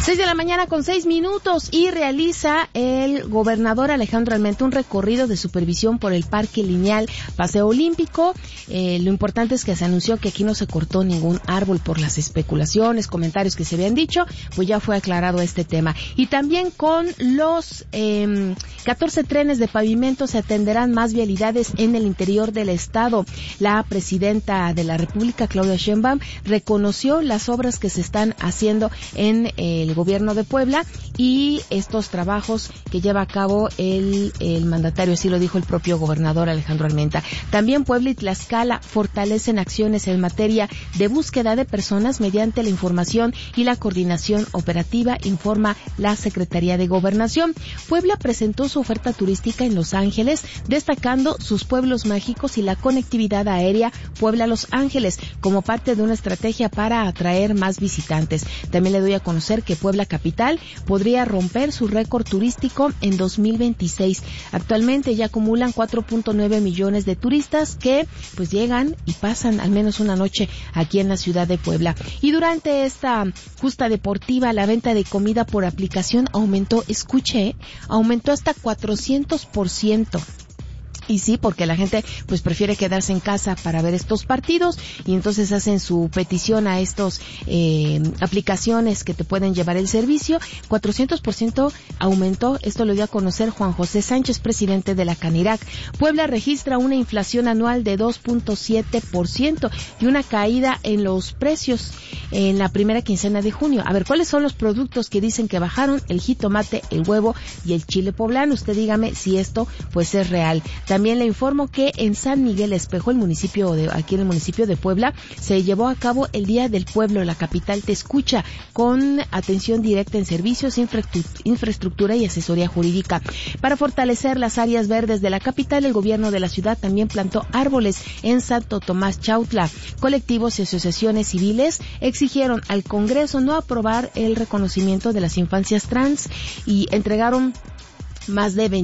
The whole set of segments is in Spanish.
6:06 y realiza el gobernador Alejandro Armenta un recorrido de supervisión por el Parque Lineal Paseo Olímpico. Lo importante es que se anunció que aquí no se cortó ningún árbol por las especulaciones, comentarios que se habían dicho, pues ya fue aclarado este tema. Y también con los 14 trenes de pavimento se atenderán más vialidades en el interior del estado. La presidenta de la República, Claudia Sheinbaum, reconoció las obras que se están haciendo en el gobierno de Puebla y estos trabajos que lleva a cabo el mandatario, así lo dijo el propio gobernador Alejandro Armenta. También Puebla y Tlaxcala fortalecen acciones en materia de búsqueda de personas mediante la información y la coordinación operativa, informa la Secretaría de Gobernación. Puebla presentó su oferta turística en Los Ángeles, destacando sus pueblos mágicos y la conectividad aérea Puebla-Los Ángeles como parte de una estrategia para atraer más visitantes. También le doy a conocer que Puebla Capital podría romper su récord turístico en 2026. Actualmente ya acumulan 4.9 millones de turistas que pues llegan y pasan al menos una noche aquí en la ciudad de Puebla. Y durante esta justa deportiva, la venta de comida por aplicación aumentó, aumentó hasta 400%. Y sí, porque la gente pues prefiere quedarse en casa para ver estos partidos y entonces hacen su petición a estos aplicaciones que te pueden llevar el servicio. 400% aumentó, esto lo dio a conocer Juan José Sánchez, presidente de la Canirac. Puebla registra una inflación anual de 2.7% y una caída en los precios en la primera quincena de junio. A ver, ¿cuáles son los productos que dicen que bajaron? El jitomate, el huevo y el chile poblano. Usted dígame si esto pues es real. También le informo que en San Miguel Espejo, aquí en el municipio de Puebla, se llevó a cabo el Día del Pueblo. La capital te escucha con atención directa en servicios, infraestructura y asesoría jurídica. Para fortalecer las áreas verdes de la capital, el gobierno de la ciudad también plantó árboles en Santo Tomás Chautla. Colectivos y asociaciones civiles exigieron al Congreso no aprobar el reconocimiento de las infancias trans y entregaron más de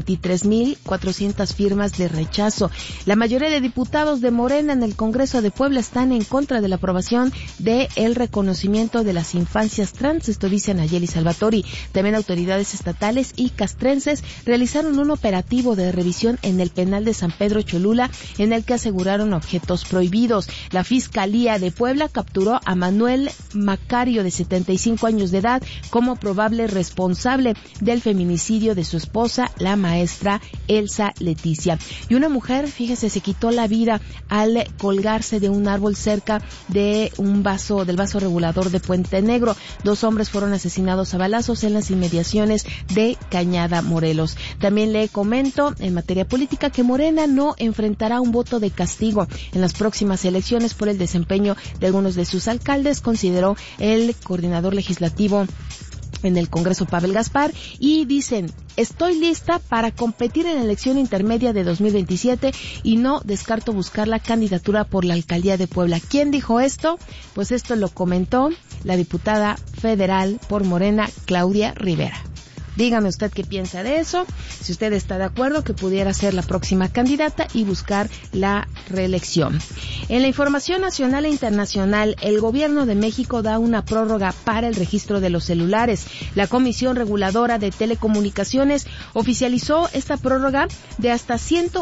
23,400 firmas de rechazo. La mayoría de diputados de Morena en el Congreso de Puebla están en contra de la aprobación de el reconocimiento de las infancias trans. Esto dice Nayeli Salvatori. También autoridades estatales y castrenses realizaron un operativo de revisión en el penal de San Pedro Cholula, en el que aseguraron objetos prohibidos. La Fiscalía de Puebla capturó a Manuel Macario, de 75 años de edad, como probable responsable del feminicidio de su esposa, la maestra Elsa Leticia. Y una mujer, fíjese, se quitó la vida al colgarse de un árbol cerca de del vaso regulador de Puente Negro. 2 hombres fueron asesinados a balazos en las inmediaciones de Cañada, Morelos. También le comento en materia política que Morena no enfrentará un voto de castigo en las próximas elecciones por el desempeño de algunos de sus alcaldes, consideró el coordinador legislativo en el Congreso, Pavel Gaspar, y dicen: estoy lista para competir en la elección intermedia de 2027 y no descarto buscar la candidatura por la alcaldía de Puebla. ¿Quién dijo esto? Pues esto lo comentó la diputada federal por Morena, Claudia Rivera. Dígame usted qué piensa de eso, si usted está de acuerdo que pudiera ser la próxima candidata y buscar la reelección. En la información nacional e internacional, el gobierno de México da una prórroga para el registro de los celulares. La Comisión Reguladora de Telecomunicaciones oficializó esta prórroga de hasta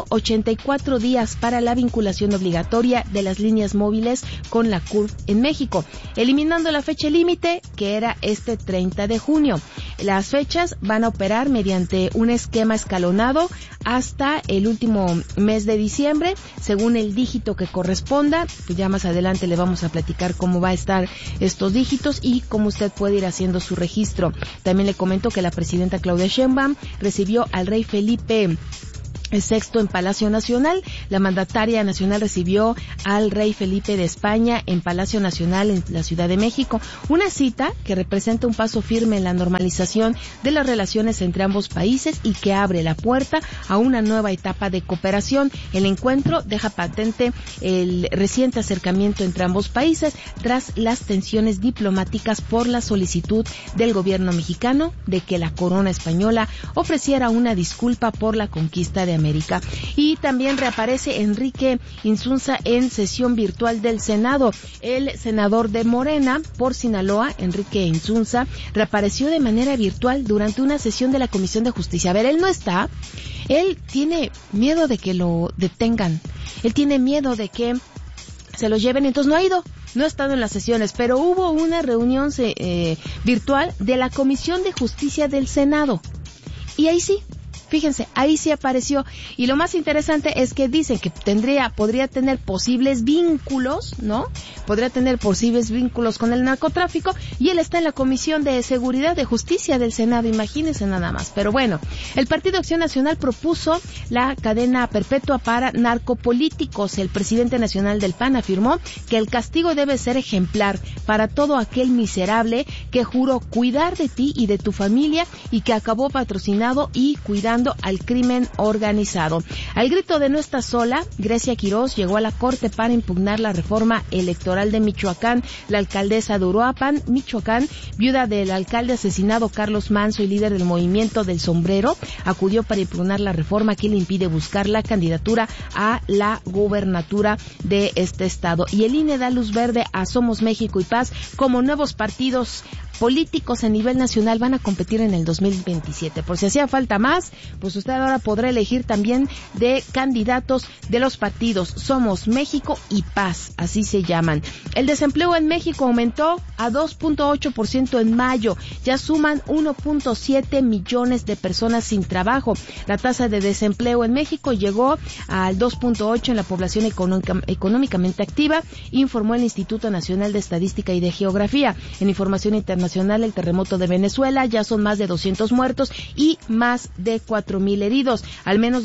184 días para la vinculación obligatoria de las líneas móviles con la CURP en México, eliminando la fecha límite, que era este 30 de junio. Las fechas van a operar mediante un esquema escalonado hasta el último mes de diciembre, según el dígito que corresponda. Pues ya más adelante le vamos a platicar cómo va a estar estos dígitos y cómo usted puede ir haciendo su registro. También le comento que la presidenta Claudia Sheinbaum recibió al rey Felipe VI en Palacio Nacional. La mandataria nacional recibió al rey Felipe de España en Palacio Nacional en la Ciudad de México, una cita que representa un paso firme en la normalización de las relaciones entre ambos países y que abre la puerta a una nueva etapa de cooperación. El encuentro deja patente el reciente acercamiento entre ambos países tras las tensiones diplomáticas por la solicitud del gobierno mexicano de que la corona española ofreciera una disculpa por la conquista de América. Y también reaparece Enrique Insunza en sesión virtual del Senado. El senador de Morena por Sinaloa, Enrique Insunza, reapareció de manera virtual durante una sesión de la Comisión de Justicia. A ver, él no está, él tiene miedo de que lo detengan, él tiene miedo de que se lo lleven, entonces no ha ido, no ha estado en las sesiones, pero hubo una reunión virtual de la Comisión de Justicia del Senado. Y ahí sí, fíjense, ahí sí apareció. Y lo más interesante es que dicen que podría tener posibles vínculos, ¿no? Podría tener posibles vínculos con el narcotráfico, y él está en la Comisión de Seguridad de Justicia del Senado, imagínense nada más. Pero bueno, el Partido Acción Nacional propuso la cadena perpetua para narcopolíticos. El presidente nacional del PAN afirmó que el castigo debe ser ejemplar para todo aquel miserable que juró cuidar de ti y de tu familia y que acabó patrocinado y cuidando al crimen organizado. Al grito de "no estás sola", Grecia Quirós llegó a la Corte para impugnar la reforma electoral de Michoacán. La alcaldesa de Uruapan, Michoacán, viuda del alcalde asesinado Carlos Manso y líder del movimiento del sombrero, acudió para impugnar la reforma que le impide buscar la candidatura a la gubernatura de este estado. Y el INE da luz verde a Somos México y Paz como nuevos partidos políticos a nivel nacional. Van a competir en el 2027. Por si hacía falta más, pues usted ahora podrá elegir también de candidatos de los partidos Somos México y Paz, así se llaman. El desempleo en México aumentó a 2.8% en mayo. Ya suman 1.7 millones de personas sin trabajo. La tasa de desempleo en México llegó al 2.8 en la población económicamente activa, informó el Instituto Nacional de Estadística y de Geografía. En información internacional, el terremoto de Venezuela, ya son más de 200 muertos y más de 4,000 heridos. Al menos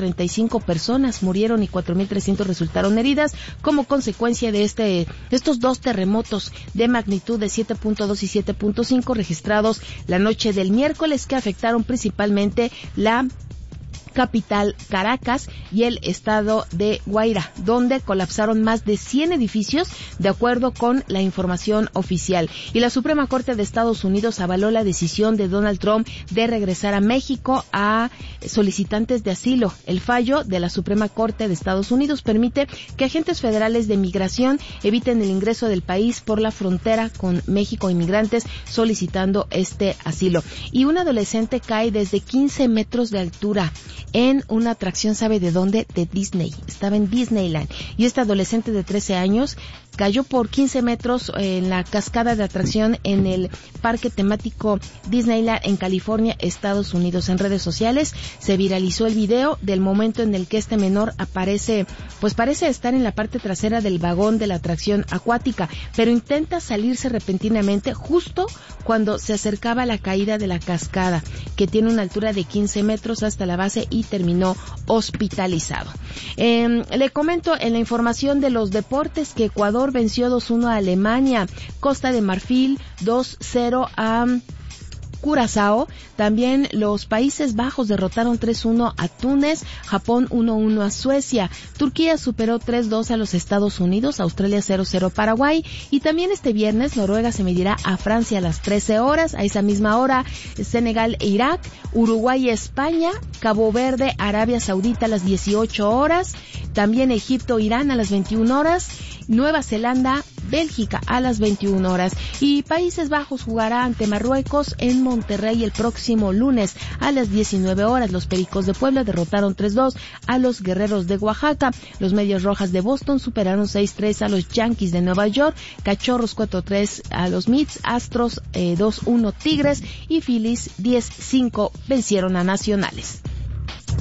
235 personas murieron y 4,300 resultaron heridas como consecuencia de estos dos terremotos de magnitud de 7.2 y 7.5 registrados la noche del miércoles, que afectaron principalmente la capital Caracas y el estado de Guairá, donde colapsaron más de 100 edificios, de acuerdo con la información oficial. Y la Suprema Corte de Estados Unidos avaló la decisión de Donald Trump de regresar a México a solicitantes de asilo. El fallo de la Suprema Corte de Estados Unidos permite que agentes federales de migración eviten el ingreso del país por la frontera con México a inmigrantes solicitando este asilo. Y un adolescente cae desde 15 metros de altura en una atracción, ¿sabe de dónde? De Disney. Estaba en Disneyland. Y este adolescente de 13 años cayó por 15 metros en la cascada de atracción en el parque temático Disneyland en California, Estados Unidos. En redes sociales se viralizó el video del momento en el que este menor aparece, pues parece estar en la parte trasera del vagón de la atracción acuática, pero intenta salirse repentinamente justo cuando se acercaba a la caída de la cascada, que tiene una altura de 15 metros hasta la base, y terminó hospitalizado. Le comento en la información de los deportes que Ecuador venció 2-1 a Alemania, Costa de Marfil 2-0 a Curazao. También los Países Bajos derrotaron 3-1 a Túnez, Japón 1-1 a Suecia, Turquía superó 3-2 a los Estados Unidos, Australia 0-0 Paraguay, y también este viernes Noruega se medirá a Francia a las 13 horas, a esa misma hora Senegal e Irak, Uruguay y España, Cabo Verde, Arabia Saudita a las 18 horas, también Egipto, Irán a las 21 horas, Nueva Zelanda, Bélgica a las 21 horas y Países Bajos jugará ante Marruecos en Monterrey el próximo lunes a las 19 horas. Los Pericos de Puebla derrotaron 3-2 a los Guerreros de Oaxaca. Los Medias Rojas de Boston superaron 6-3 a los Yankees de Nueva York. Cachorros 4-3 a los Mets. Astros 2-1 Tigres y Phillies 10-5 vencieron a Nacionales.